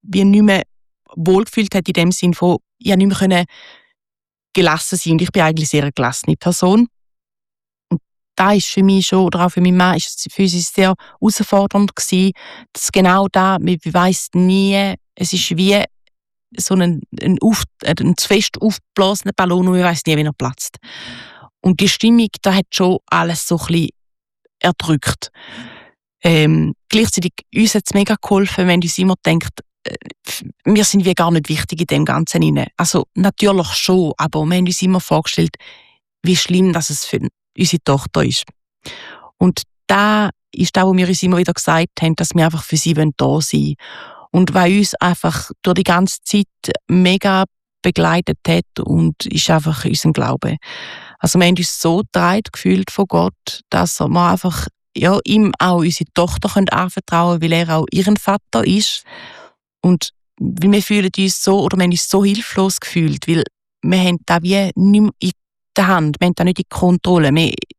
wie nicht mehr wohlgefühlt hat in dem Sinn von, ich konnte nicht mehr gelassen sein. Und ich bin eigentlich sehr eine gelassene Person. Und da ist für mich schon, oder auch für meinen Mann, ist es für uns sehr herausfordernd gewesen, dass genau da, man weiss nie, es ist wie so ein zu fest aufgeblasener Ballon und man weiss nie, wie er platzt. Und die Stimmung, da hat schon alles so ein bisschen erdrückt. Gleichzeitig uns hat es mega geholfen, wenn uns immer denkt, wir sind wie gar nicht wichtig in dem Ganzen hinein. Also natürlich schon, aber wir haben uns immer vorgestellt, wie schlimm dass es für unsere Tochter ist. Und da ist das, was wir uns immer wieder gesagt haben, dass wir einfach für sie da sein wollen. Und weil uns einfach durch die ganze Zeit mega begleitet hat und ist einfach unser Glaube. Also wir haben uns so getragen gefühlt von Gott, dass wir einfach ihm auch unsere Tochter anvertrauen können, weil er auch ihren Vater ist. Und wir fühlen uns so, oder wir haben uns so hilflos gefühlt, weil wir haben das wie nicht mehr in der Hand, wir haben das nicht in Kontrolle.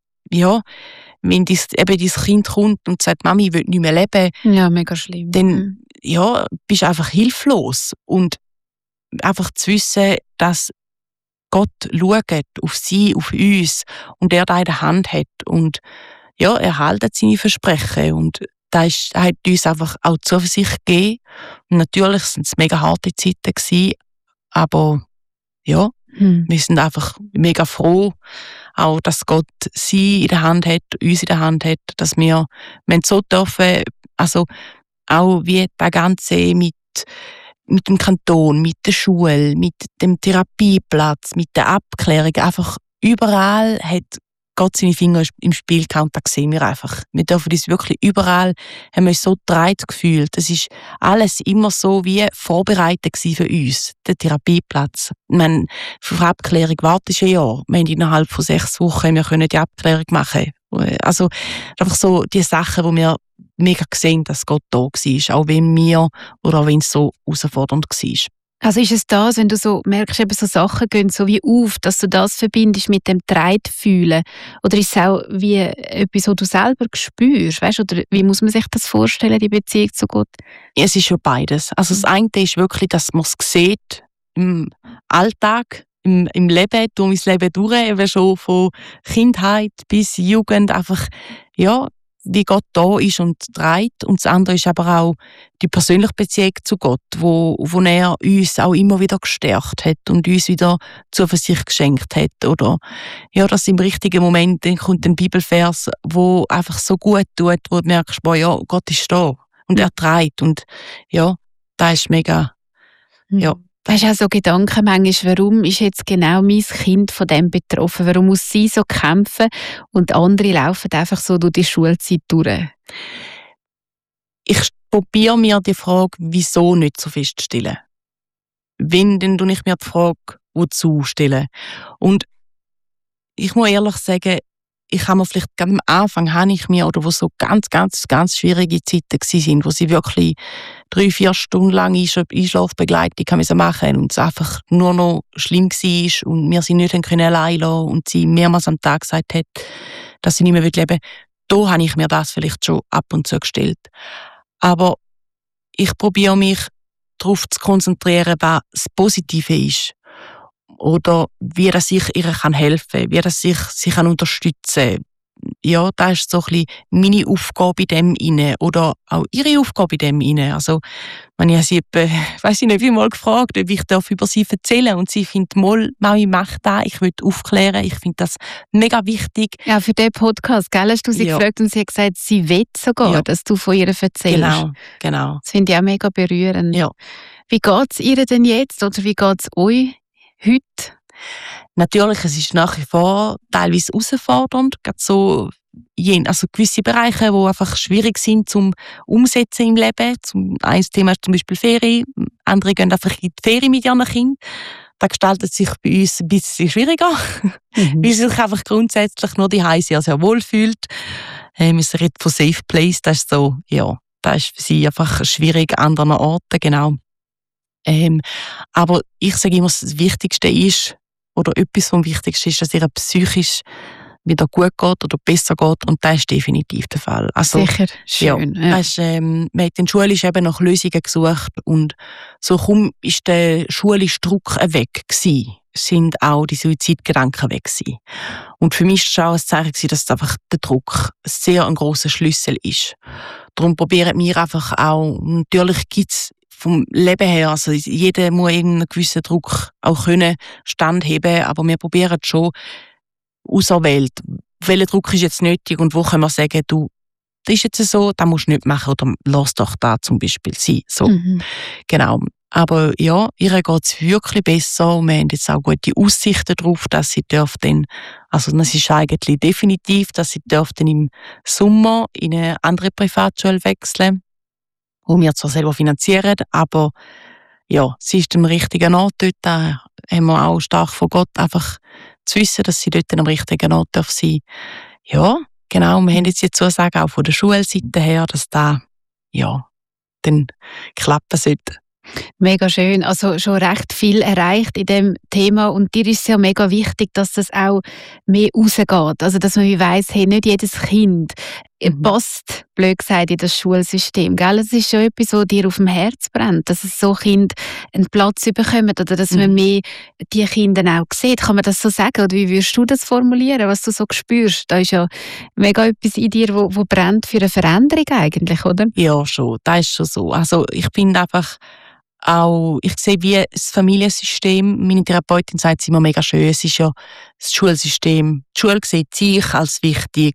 Wenn dein Kind kommt und sagt, Mami, ich will nicht mehr leben, ja, mega schlimm. Dann bist du einfach hilflos. Und einfach zu wissen, dass Gott schaut auf sie, auf uns und er das in der Hand hat. Und er hält seine Versprechen. Und das hat uns einfach auch Zuversicht gegeben. Und natürlich waren es mega harte Zeiten gewesen, aber wir sind einfach mega froh, auch dass Gott sie in der Hand hat, uns in der Hand hat, dass wir so dürfen, also auch wie das Ganze mit dem Kanton, mit der Schule, mit dem Therapieplatz, mit der Abklärung, einfach überall hat Gott seine Finger im Spiel gehabt und das sehen wir einfach. Wir dürfen uns wirklich überall, haben wir uns so getragen gefühlt. Es ist alles immer so wie vorbereitet für uns, der Therapieplatz. Ich meine, für Abklärung wartest du ein Jahr. Wir haben innerhalb von 6 Wochen wir können die Abklärung machen. Also einfach so die Sachen, wo wir mega gesehen, dass Gott da war, auch wenn wir oder auch wenn es so herausfordernd war. Also ist es das, wenn du so merkst, eben so Sachen gehen so wie auf, dass du das verbindest mit dem Treitfühlen? Oder ist es auch wie etwas, was du selber spürst? Weißt? Oder wie muss man sich das vorstellen, die Beziehung zu Gott? Es ist schon beides. Also das eine ist wirklich, dass man es sieht im Alltag, im Leben, durch mein Leben durch, eben schon von Kindheit bis Jugend, einfach, wie Gott da ist und trägt. Und das andere ist aber auch die persönliche Beziehung zu Gott, wo er uns auch immer wieder gestärkt hat und uns wieder Zuversicht geschenkt hat. Oder dass im richtigen Moment dann kommt ein Bibelvers, wo einfach so gut tut, wo du merkst, boah, Gott ist da und er trägt. Und das ist mega, Hast du auch so Gedanken manchmal, warum ist jetzt genau mein Kind von dem betroffen? Warum muss sie so kämpfen und andere laufen einfach so durch die Schulzeit durch? Ich probiere mir die Frage, wieso nicht so feststellen. Wenn, dann tue ich mir die Frage, wozu stellen. Und ich muss ehrlich sagen, ich habe mir vielleicht gerade am Anfang, oder wo so ganz, ganz, ganz schwierige Zeiten waren, wo sie wirklich 3-4 Stunden lang Einschlafbegleitung machen und es einfach nur noch schlimm war und wir sie nicht allein lassen und sie mehrmals am Tag gesagt hat, dass sie nicht mehr leben will. Da habe ich mir das vielleicht schon ab und zu gestellt. Aber ich probiere mich darauf zu konzentrieren, was das Positive ist. Oder wie dass ich ihr helfen kann, wie dass ich sie unterstützen kann. Ja, das ist so ein bisschen meine Aufgabe in dem inne oder auch ihre Aufgabe in dem inne. Also, wenn ich sie weiss ich nicht, wie mal gefragt, ob ich über sie erzählen und sie findet, Mami, mach das, ich will aufklären, ich finde das mega wichtig. Ja, für den Podcast, gell, hast du sie gefragt und sie hat gesagt, sie will sogar, dass du von ihr erzählst. Genau. Das finde ich auch mega berührend. Ja. Wie geht es ihr denn jetzt oder wie geht es euch heute? Natürlich, es ist nach wie vor teilweise herausfordernd, gerade so gewisse Bereiche, die einfach schwierig sind zum Umsetzen im Leben. Ein Thema ist zum Beispiel Ferien, andere gehen einfach in die Ferien mit ihren Kindern. Das gestaltet sich bei uns ein bisschen schwieriger, weil sie sich einfach grundsätzlich nur daheim sehr, sehr wohl fühlt. Wir reden von Safe Place, das ist so, das ist für sie einfach schwierig an anderen Orten, genau. Aber ich sage immer, das Wichtigste ist, oder etwas vom Wichtigsten ist, dass ihr psychisch wieder gut geht oder besser geht. Und das ist definitiv der Fall. Also, Sicher, schön. Ja. Das ist, man hat in der Schule eben nach Lösungen gesucht und so kaum ist der schulische Druck weg gewesen, sind auch die Suizidgedanken weg gewesen. Und für mich war es auch ein Zeichen gewesen, dass einfach der Druck sehr ein grosser Schlüssel ist. Darum probieren wir einfach auch, natürlich gibt es vom Leben her, also jeder muss irgendeinen gewissen Druck auch können standheben, aber wir probieren schon auserwählt, welcher Druck ist jetzt nötig und wo können wir sagen, du, das ist jetzt so, das musst du nicht machen oder lass doch da zum Beispiel sein. So. Genau. Aber ja, ihr geht es wirklich besser. Wir haben jetzt auch gute Aussichten darauf, dass sie dürfen, also das ist eigentlich definitiv, dass sie dürfen im Sommer in eine andere Privatschule wechseln, die wir zwar selber finanzieren, aber ja, sie ist am richtigen Ort dort. Da haben wir auch stark von Gott einfach zu wissen, dass sie dort am richtigen Ort sein darf. Ja, genau. Wir haben jetzt die Zusage auch von der Schulseite her, dass da, ja, dann klappen sollte. Mega schön. Also schon recht viel erreicht in dem Thema und dir ist es ja mega wichtig, dass das auch mehr rausgeht. Also dass man weiss, hey, nicht jedes Kind passt, blöd gesagt, in das Schulsystem. Gell? Es ist schon etwas, was dir auf dem Herz brennt, dass es so Kinder einen Platz bekommen oder dass man mehr die Kinder auch sieht. Kann man das so sagen? Oder wie würdest du das formulieren, was du so spürst? Da ist ja mega etwas in dir, wo brennt für eine Veränderung eigentlich, oder? Ja, schon. Das ist schon so. Also ich finde einfach auch, ich sehe wie das Familiensystem, meine Therapeutin sagt es immer mega schön, es ist ja das Schulsystem. Die Schule sieht sich als wichtig,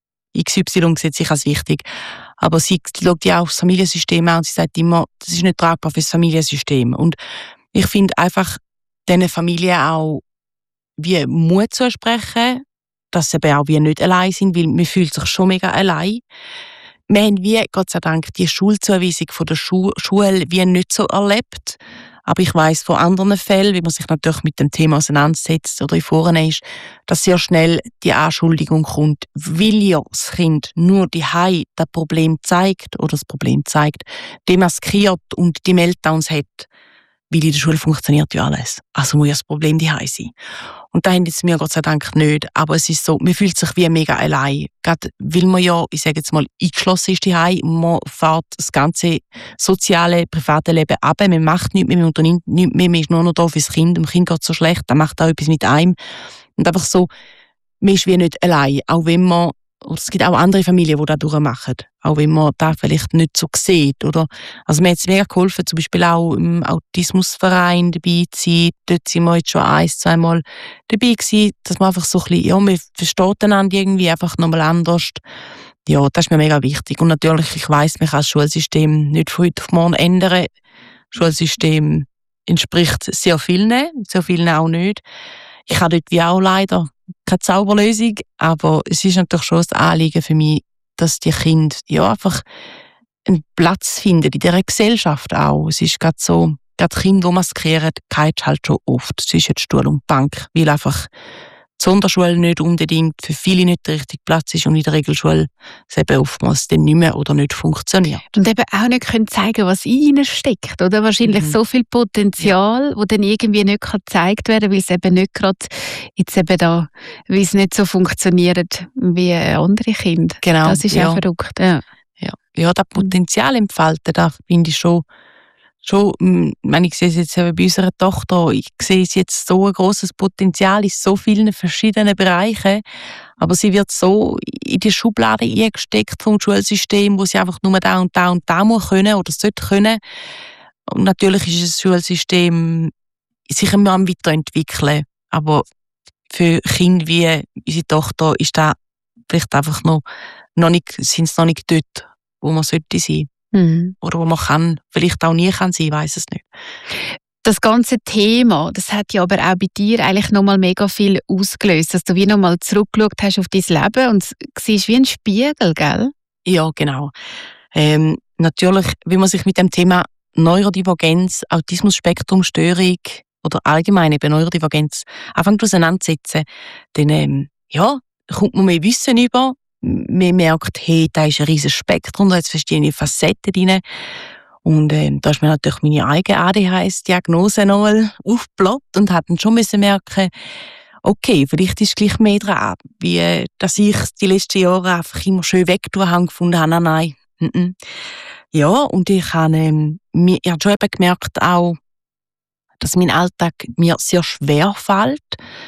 XY sieht sich als wichtig, aber sie schaut ja auch das Familiensystem an und sie sagt immer, das ist nicht tragbar für das Familiensystem. Und ich finde einfach, diesen Familien auch wie Mut zusprechen, dass sie eben auch wie nicht allein sind, weil man fühlt sich schon mega allein. Wir haben wie, Gott sei Dank, die Schulzuweisung von der Schule wie nicht so erlebt. Aber ich weiss von anderen Fällen, wie man sich natürlich mit dem Thema auseinandersetzt oder vorne ist, dass sehr schnell die Anschuldigung kommt, weil ja das Kind nur daheim das Problem zeigt oder das Problem zeigt, demaskiert und die Meltdowns hat, weil in der Schule funktioniert ja alles. Also muss ja das Problem daheim sein. Und da haben jetzt wir Gott sei Dank nicht. Aber es ist so, man fühlt sich wie mega allein. Gerade weil man ja, ich sage jetzt mal, eingeschlossen ist daheim. Man fährt das ganze soziale, private Leben ab. Man macht nichts mehr, man unternimmt nichts mehr. Man ist nur noch da fürs Kind. Dem Kind geht es so schlecht, dann macht auch etwas mit einem. Und einfach so, man ist wie nicht allein. Auch wenn man, oder es gibt auch andere Familien, die das durchmachen. Auch wenn man das vielleicht nicht so sieht. Oder? Also mir hat es mega geholfen, zum Beispiel auch im Autismusverein dabei zu sein. Dort sind wir jetzt schon 1-2 Mal dabei gewesen, dass man einfach so ein bisschen, ja, man versteht einander irgendwie einfach nochmal anders. Ja, das ist mir mega wichtig. Und natürlich, ich weiss, man kann das Schulsystem nicht von heute auf morgen ändern. Das Schulsystem entspricht sehr vielen auch nicht. Ich habe dort wie auch leider keine Zauberlösung, aber es ist natürlich schon das Anliegen für mich, dass die Kinder ja einfach einen Platz finden in dieser Gesellschaft auch. Es ist gerade so, gerade Kinder, die maskieren, geht halt schon oft zwischen Stuhl und Bank, weil einfach die Sonderschule nicht unbedingt für viele nicht der richtige Platz ist und in der Regelschule es eben oftmals dann nicht mehr oder nicht funktioniert. Und eben auch nicht können zeigen, was in ihnen steckt, oder? Wahrscheinlich so viel Potenzial, das dann irgendwie nicht gezeigt werden kann, weil es eben nicht gerade jetzt eben da, weil es nicht so funktioniert wie andere Kinder. Genau. Das ist ja verrückt. Ja, das Potenzial entfalten, da finde ich schon, ich sehe es jetzt bei unserer Tochter, ich sehe jetzt so ein grosses Potenzial in so vielen verschiedenen Bereichen, aber sie wird so in die Schublade eingesteckt vom Schulsystem, wo sie einfach nur da und da und da muss können oder sollte können. Und natürlich ist das Schulsystem sich immer am weiterentwickeln, aber für Kinder wie unsere Tochter ist da vielleicht einfach noch nicht, sind es noch nicht dort, wo man sollte sein. Oder wo man kann, vielleicht auch nie kann sein, ich weiss es nicht. Das ganze Thema, das hat ja aber auch bei dir eigentlich nochmal mega viel ausgelöst, dass du wie nochmal zurückgeschaut hast auf dein Leben und siehst wie ein Spiegel, gell? Ja, genau. Natürlich, wenn man sich mit dem Thema Neurodivergenz, Autismus-Spektrum-Störung oder allgemein eben Neurodivergenz anfängt auseinandersetzen, dann kommt man mehr Wissen über. Man merkt, hey, da ist ein riesiges Spektrum, da hat verschiedene Facetten drin. Und da ist mir natürlich meine eigene ADHS-Diagnose nochmal aufgeploppt und hat dann schon merken, okay, vielleicht ist gleich mehr dran, wie dass ich die letzten Jahre einfach immer schön weggetan habe und gefunden habe, nein. Ja, und ich habe schon eben gemerkt auch, dass mein Alltag mir sehr schwer fällt.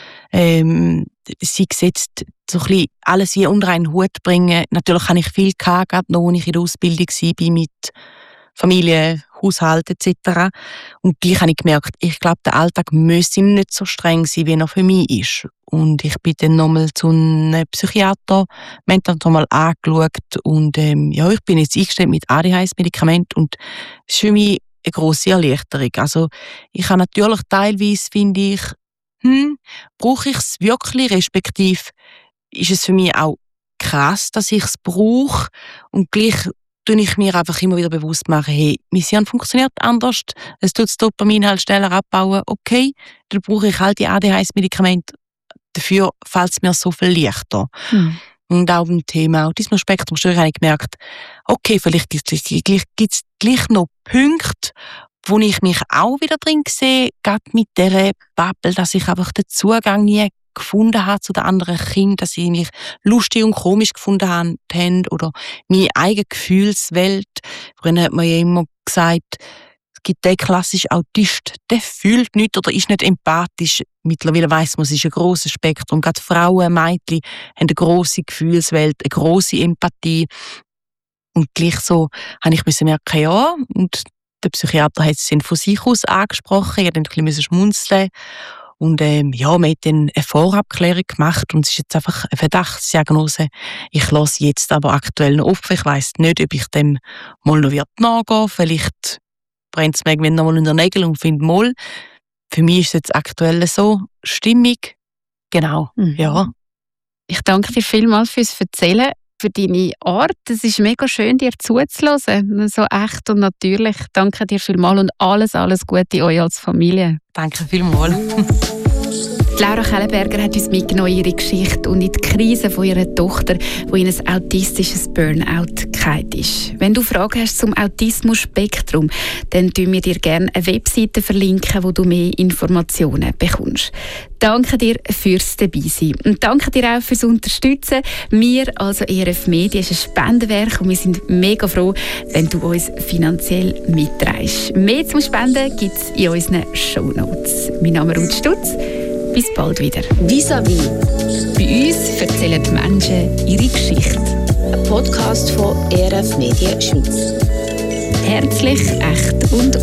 Sie jetzt so ein bisschen alles wie unter einen Hut bringen. Natürlich habe ich viel gehabt, gerade noch, als ich in der Ausbildung war, mit Familie, Haushalt etc. Und gleich habe ich gemerkt, ich glaube, der Alltag müsste nicht so streng sein, wie er für mich ist. Und ich bin dann nochmal zu einem Psychiater, wir haben dann nochmal angeschaut und ja, ich bin jetzt eingestellt mit ADHS-Medikament und das ist für mich eine grosse Erleichterung. Also ich habe natürlich teilweise, finde ich, brauche ich es wirklich, respektive ist es für mich auch krass, dass ich es brauche und gleich tue ich mir einfach immer wieder bewusst machen, hey, mein Hirn funktioniert anders, es tut das Dopamin halt schneller abbauen, okay, dann brauche ich halt die ADHS-Medikamente, dafür fällt es mir so viel leichter. Und auch beim Thema Autismus-Spektrum-Störung habe ich gemerkt, okay, vielleicht gibt es gleich noch Punkte, wo ich mich auch wieder drin sehe, gerade mit dieser Bubble, dass ich einfach den Zugang nie gefunden habe zu den anderen Kindern, dass sie mich lustig und komisch gefunden haben oder meine eigene Gefühlswelt. Früher hat man ja immer gesagt, es gibt den klassischen Autist, der fühlt nichts oder ist nicht empathisch. Mittlerweile weiss man, es ist ein grosses Spektrum. Gerade Frauen, Mädchen haben eine grosse Gefühlswelt, eine grosse Empathie. Und gleich so habe ich merken, ja, und der Psychiater hat es von sich aus angesprochen, ich musste ein bisschen schmunzeln. Und ja, wir haben dann eine Vorabklärung gemacht und es ist jetzt einfach eine Verdachtsdiagnose. Ich lasse jetzt aber aktuell noch offen. Ich weiss nicht, ob ich dem mal noch nachgehen werde. Vielleicht brennt es mir irgendwann noch mal in den Nägeln und finde mal. Für mich ist es jetzt aktuell so stimmig. Genau, ja. Ich danke dir vielmals fürs Erzählen, für deine Art. Es ist mega schön, dir zuzuhören. So echt und natürlich. Danke dir vielmals und alles Gute euch als Familie. Danke vielmals. Laura Kellenberger hat uns mitgenommen in ihre Geschichte und in die Krise von ihrer Tochter, die in ein autistisches Burnout gefallen ist. Wenn du Fragen hast zum Autismus-Spektrum, dann tun wir dir gerne eine Webseite verlinken, wo du mehr Informationen bekommst. Danke dir fürs Dabeisein und danke dir auch fürs Unterstützen. Wir, also ERF Media, ist ein Spendenwerk und wir sind mega froh, wenn du uns finanziell mitträgst. Mehr zum Spenden gibt es in unseren Shownotes. Mein Name ist Ruth Stutz. Bis bald wieder. Vis-à-vis. Bei uns erzählen die Menschen ihre Geschichte. Ein Podcast von ERF Media Schweiz. Herzlich, echt und